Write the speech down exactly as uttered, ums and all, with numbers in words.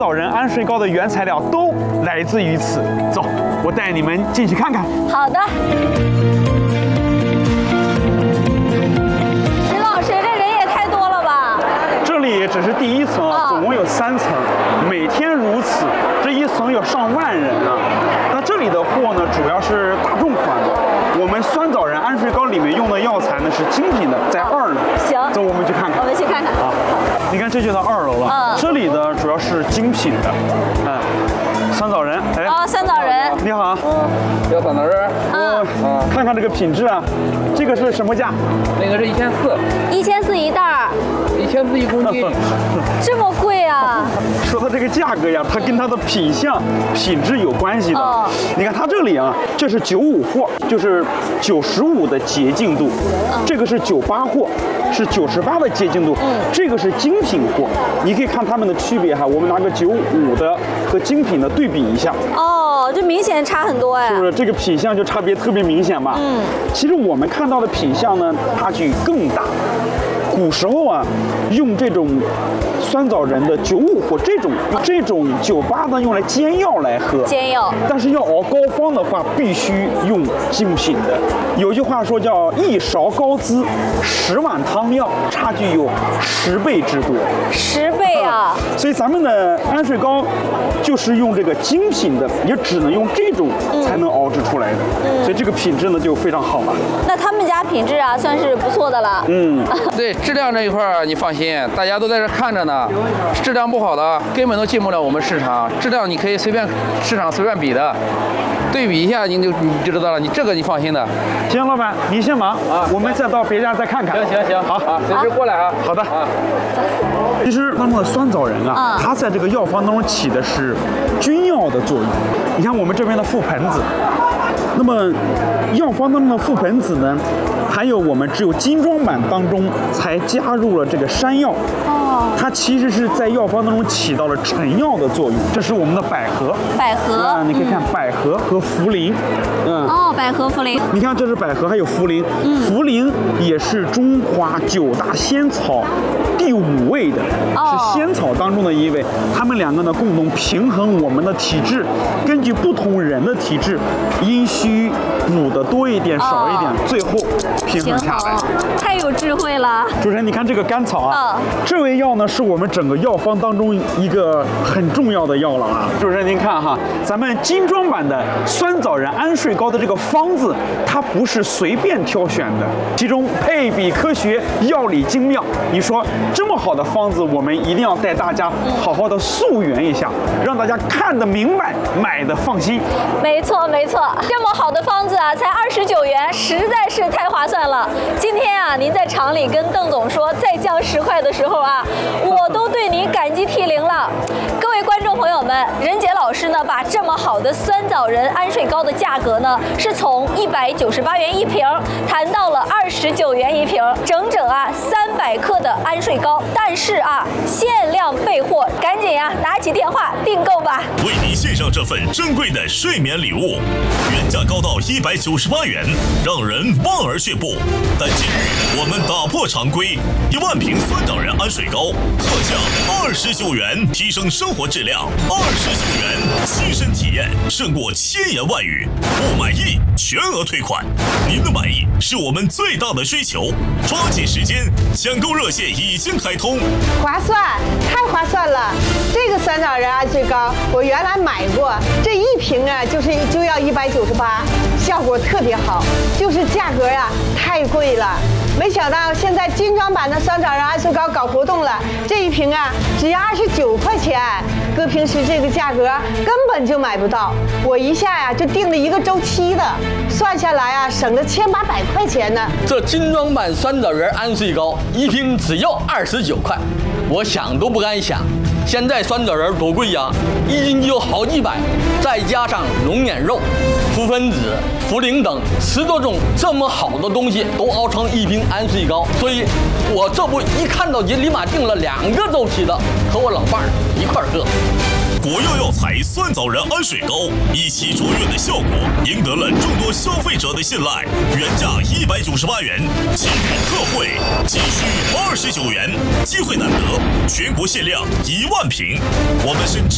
枣仁安睡糕的原材料都来自于此。走，我带你们进去看看。 好的。石老师，这人也太多了吧？ 这里只是第一层啊，总共有三层，每天如此，这一层有上万人啊。那这里的货呢，主要是大众款的。我们酸枣仁安睡糕里面用的药材呢是精品的，在二楼。 行， 走，我们去看看。 我们去看看。 好，你看这就到二楼了。嗯，这里的主要是精品的，嗯，酸枣仁。哎， 哦，酸枣仁。 你好。 嗯，要酸枣仁。 嗯嗯，看看这个品质啊，这个是什么价？ 那个是一千四。 一千四一袋儿。 一千四一公斤。 这么贵啊？ 说到这个价格呀，它跟它的品相、品质有关系的。哦，你看它这里啊，这是九五货，就是九十五的洁净度，嗯，这个是九八货，是九十八的洁净度，嗯，这个是精品货。你可以看它们的区别哈，我们拿个九五的和精品的对比一下。 哦，这明显差很多哎。是不是这个品相就差别特别明显吧？嗯，其实我们看到的品相呢，差距更大。古时候啊，用这种酸枣仁的九五或这种这种九八呢，用来煎药来喝。 煎药。但是要熬膏方的话，必须用精品的。有句话说叫一勺高滋，十碗汤药，差距有十倍之多。 十倍啊！ 所以咱们的安睡糕就是用这个精品的，也只能用这种才能熬制出来的。嗯，所以这个品质呢就非常好了。 那他们家品质啊，算是不错的了。 嗯， 对。质量这一块儿你放心，大家都在这看着呢。质量不好的根本都进不了我们市场。质量你可以随便市场随便比的，对比一下你就你就知道了。你这个你放心的。 行，老板你先忙啊，我们再到别家再看看。 行行行，好啊，随时过来啊。 好的啊。其实当中的酸枣仁啊，它在这个药方当中起的是君药的作用。你看我们这边的覆盆子。那么，药方当中的覆盆子呢，还有我们只有精装版当中才加入了这个山药。哦，它其实是在药方当中起到了成药的作用。这是我们的百合。 百合啊，你可以看百合和茯苓。 嗯。哦，百合茯苓。 你看，这是百合，还有茯苓。嗯。茯苓也是中华九大仙草第五位的，是仙草当中的一位。它们两个呢，共同平衡我们的体质，根据不同人的体质，阴虚补的多一点，少一点，最后平衡下来。 太有智慧了。 主持人，你看这个甘草啊，这味药呢是我们整个药方当中一个很重要的药了啊。主持人您看哈，咱们精装版的酸枣仁安睡糕的这个方子，它不是随便挑选的，其中配比科学，药理精妙。你说这么好的方子，我们一定要带大家好好的溯源一下，让大家看得明白，买的放心。 没错没错，这么好的方子啊，才二十九元，实在是太划算了。今天啊，您在厂里跟邓总说再降十块的时候啊，我都对您感激涕零了。各位观众朋友们，任杰老师呢，把这么好的酸枣仁安睡糕的价格呢，是从一百九十八元一瓶谈到了二十九元一瓶，整整啊三百克的安睡糕。但是啊，限量备货，赶紧呀、啊，拿起电话订购吧。 为您献上这份珍贵的睡眠礼物，原价高到一百九十八元，让人望而却步。但今日我们打破常规，一万瓶酸枣仁安睡糕特价二十九元，提升生活质量。二十九元，亲身体验胜过千言万语。不满意全额退款，您的满意是我们最大的追求。抓紧时间，抢购热线已经开通。 划算，太划算了！这个酸枣仁安睡糕我原来买过，这一瓶啊就是就要一百九十八，效果特别好，就是价格呀、啊、太贵了。没想到现在精装版的酸枣仁安睡糕搞活动了，这一瓶啊只要二十九块钱，搁平时这个价格根本就买不到。我一下呀、啊、就订了一个周期的，算下来啊省了千八百块钱呢。 这精装版酸枣仁安睡糕一瓶只要二十九块，我想都不敢想。现在酸枣仁多贵呀，一斤就有好几百，再加上龙眼肉、覆盆子、茯苓等十多种这么好的东西都熬成一瓶安睡糕，所以我这不一看到就立马订了两个周期的，和我老伴儿一块儿喝。 国药药材酸枣仁安睡糕一起卓越的效果，赢得了众多消费者的信赖。原价一百九十八元，今日特惠仅需二十九元，机会难得，全国限量一万瓶。我们深知